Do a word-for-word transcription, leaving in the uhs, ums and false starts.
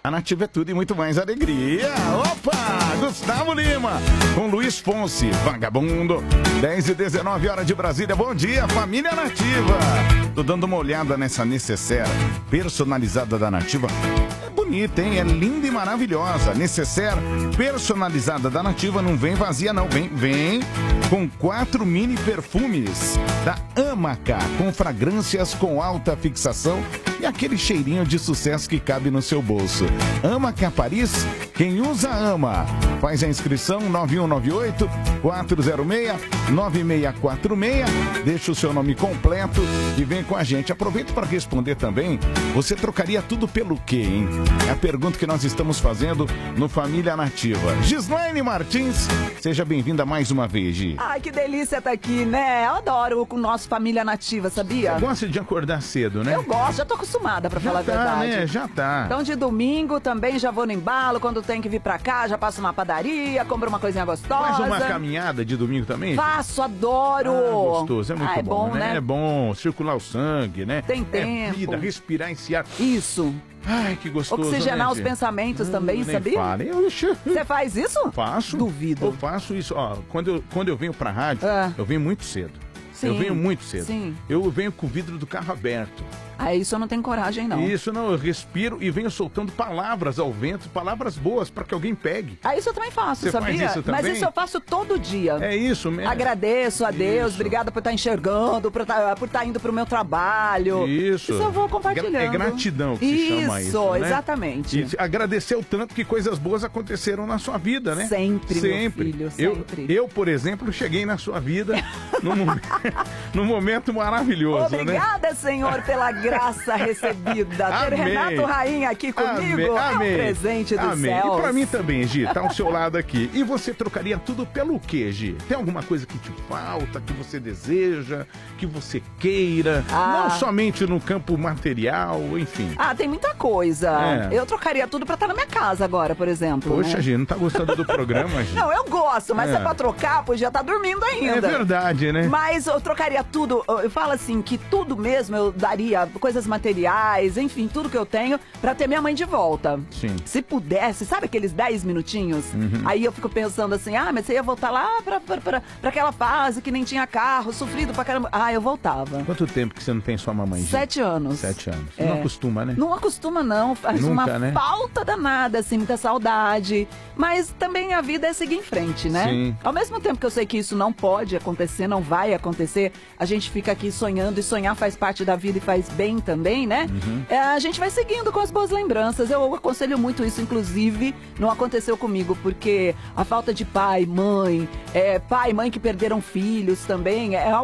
A Nativa é tudo e muito mais alegria. Opa! Gustavo Lima com Luiz Fonsi, Vagabundo. dez e dezenove horas de Brasília. Bom dia, família Nativa. Tô dando uma olhada nessa necessaire personalizada da Nativa. É bonita, hein? É linda e maravilhosa. Necessaire personalizada da Nativa não vem vazia, não. Vem, vem com quatro mini perfumes da Amaca, com fragrâncias com alta fixação e aquele cheirinho de sucesso que cabe no seu bolso. Amaca Paris, quem usa ama. Faz a inscrição nove um nove oito, quatro zero seis, nove seis quatro seis. Deixa o seu nome completo e vem com a gente. Aproveita para responder também. Você trocaria tudo pelo quê, hein? É a pergunta que nós estamos fazendo no Família Nativa. Gislaine Martins, seja bem-vinda mais uma vez, Gi. Ai, que delícia estar aqui, né? Eu adoro o nosso Família Nativa, sabia? Você gosta de acordar cedo, né? Eu gosto, já tô acostumada, pra já falar tá, a verdade. Né? Já tá. Então, de domingo também já vou no embalo. Quando tem que vir pra cá, já passo na padaria, compro uma coisinha gostosa. Faz uma caminhada de domingo também? Faço, adoro. Ah, gostoso, é muito ah, é bom, bom, né? né? É bom circular o sangue, né? Tem tempo. É vida, respirar esse ar. Isso. Ai, que gostoso, Oxigenar né, os gente? pensamentos Hum, também, nem sabia? fale. Eu- Você faz isso? Faço. Duvido. Eu faço isso. Ó, quando eu, quando eu venho pra rádio, Ah. eu venho muito cedo. Sim, Eu venho muito cedo. sim. Eu venho com o vidro do carro aberto. Ah, isso eu não tenho coragem, não. Isso não, eu respiro e venho soltando palavras ao vento, palavras boas pra que alguém pegue. Ah, isso eu também faço, Você sabia? faz isso também? Mas isso eu faço todo dia. É isso mesmo. Agradeço a Deus, Isso. obrigada por estar enxergando, por estar por estar indo pro meu trabalho. Isso. Isso eu vou compartilhando. É gratidão que se chama isso, Isso, né? exatamente. E agradecer o tanto que coisas boas aconteceram na sua vida, né? Sempre, meu Sempre. filho, Eu, sempre. eu, por exemplo, cheguei na sua vida num, momen- num momento maravilhoso, né? Obrigada, Senhor, pela graça recebida. Ter Amém. Renato Rainha aqui comigo Amém. é um presente do Amém. céu. E pra mim também, Gi, tá ao seu lado aqui. E você trocaria tudo pelo quê, Gi? Tem alguma coisa que te falta, que você deseja, que você queira? Ah. Não somente no campo material, enfim. Ah, tem muita coisa. É. Eu trocaria tudo pra estar na minha casa agora, por exemplo. Poxa, né? Gi, não tá gostando do programa, Gi? Não, eu gosto, mas É. se é pra trocar, podia estar dormindo ainda. É verdade, né? Mas eu trocaria tudo, eu falo assim, que tudo mesmo eu daria, coisas materiais, enfim, tudo que eu tenho, pra ter minha mãe de volta. Sim. Se pudesse, sabe aqueles dez minutinhos? Uhum. Aí eu fico pensando assim, ah, mas você ia voltar lá pra, pra, pra, pra aquela fase que nem tinha carro, sofrido pra caramba. Ah, eu voltava. Quanto tempo que você não tem sua mamãe, Gi? Sete anos. Sete anos. É. Não acostuma, né? Não acostuma, não. Faz Nunca, uma né? falta danada, assim, muita saudade. Mas também a vida é seguir em frente, né? Sim. Ao mesmo tempo que eu sei que isso não pode acontecer, não vai acontecer, a gente fica aqui sonhando e sonhar faz parte da vida e faz bem também, né? Uhum. É, a gente vai seguindo com as boas lembranças. Eu aconselho muito isso, inclusive, não aconteceu comigo, porque a falta de pai, mãe, é, pai e mãe que perderam filhos também, é